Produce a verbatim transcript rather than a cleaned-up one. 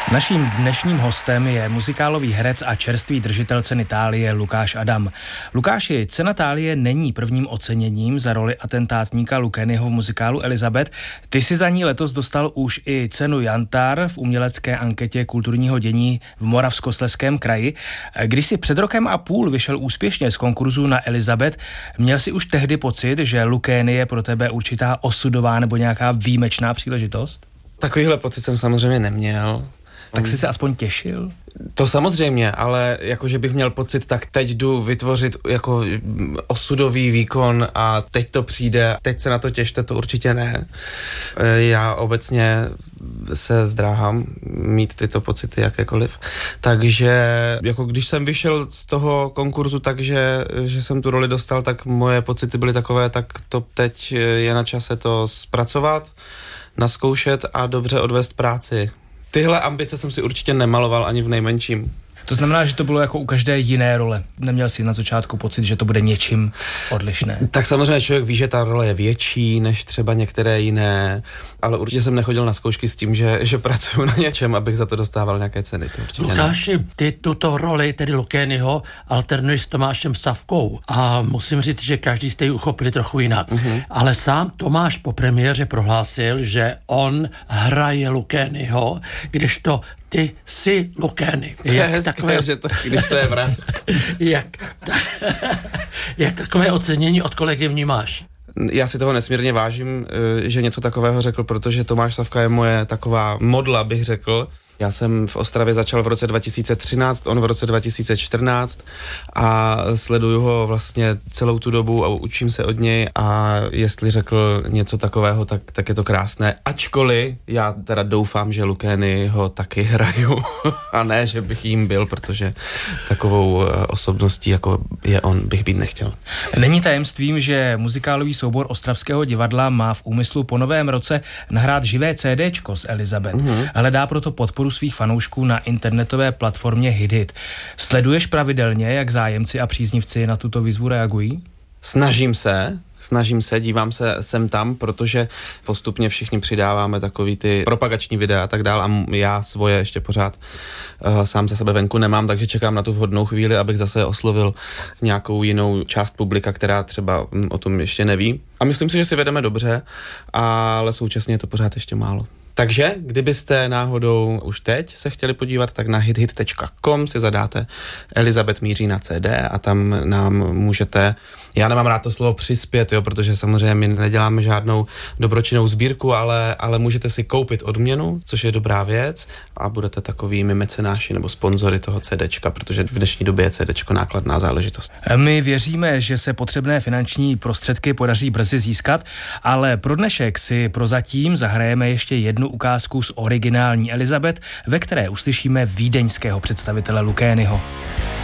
Naším dnešním hostem je muzikálový herec a čerstvý držitel ceny Thálie Lukáš Adam. Lukáši, cena Thálie není prvním oceněním za roli atentátníka Lukényho v muzikálu Elizabeth. Ty si za ní letos dostal už i cenu Jantar v umělecké anketě kulturního dění v Moravskoslezském kraji. Když si před rokem a půl vyšel úspěšně z konkurzu na Elizabeth, měl si už tehdy pocit, že Lukény je pro tebe určitá osudová nebo nějaká výjimečná příležitost? Takovýhle pocit jsem samozřejmě neměl. Tak jsi se aspoň těšil? To samozřejmě, ale jakože bych měl pocit, tak teď jdu vytvořit jako osudový výkon a teď to přijde, teď se na to těšte, to určitě ne. Já obecně se zdráhám mít tyto pocity jakékoliv, takže jako když jsem vyšel z toho konkurzu, takže že jsem tu roli dostal, tak moje pocity byly takové, tak to teď je na čase to zpracovat, nazkoušet a dobře odvést práci. Tyhle ambice jsem si určitě nemaloval ani v nejmenším. To znamená, že to bylo jako u každé jiné role. Neměl jsi na začátku pocit, že to bude něčím odlišné? Tak samozřejmě člověk ví, že ta role je větší než třeba některé jiné, ale určitě jsem nechodil na zkoušky s tím, že, že pracuju na něčem, abych za to dostával nějaké ceny. To určitě Lukáši, ty tuto roli, tedy Lukényho, alternuješ s Tomášem Savkou a musím říct, že každý jste ji uchopili trochu jinak. Uh-huh. Ale sám Tomáš po premiéře prohlásil, že on hraje Lukényho, když to ty jsi Lukény. To je hezké, takové, že to, když to je vrah. jak, jak takové ocenění od kolegy vnímáš? Já si toho nesmírně vážím, že něco takového řekl, protože Tomáš Savka je moje taková modla, bych řekl. Já jsem v Ostravě začal v roce dva tisíce třináct, on v roce dva tisíce čtrnáct a sleduju ho vlastně celou tu dobu a učím se od něj a jestli řekl něco takového, tak, tak je to krásné. Ačkoliv já teda doufám, že Lukény ho taky hraju a ne, že bych jim byl, protože takovou osobností, jako je on, bych být nechtěl. Není tajemstvím, že muzikálový soubor Ostravského divadla má v úmyslu po novém roce nahrát živé CDčko s Elizabeth. Mm-hmm. Hledá proto podporu svých fanoušků na internetové platformě HitHit. Sleduješ pravidelně, jak zájemci a příznivci na tuto výzvu reagují? Snažím se, snažím se, dívám se sem tam, protože postupně všichni přidáváme takový ty propagační videa a tak dál a já svoje ještě pořád uh, sám za sebe venku nemám, takže čekám na tu vhodnou chvíli, abych zase oslovil nějakou jinou část publika, která třeba o tom ještě neví. A myslím si, že si vedeme dobře, ale současně je to pořád ještě málo. Takže, kdybyste náhodou už teď se chtěli podívat, tak na hithit tečka com si zadáte Elizabeth míří na C D a tam nám můžete, já nemám rád to slovo přispět, jo, protože samozřejmě my neděláme žádnou dobročinnou sbírku, ale, ale můžete si koupit odměnu, což je dobrá věc a budete takovými mecenáši nebo sponzory toho CDčka, protože v dnešní době je CDčko nákladná záležitost. My věříme, že se potřebné finanční prostředky podaří brzy získat, ale pro dnešek si prozatím zahrajeme ještě jednu ukázku z originální Elizabeth, ve které uslyšíme vídeňského představitele Lukényho.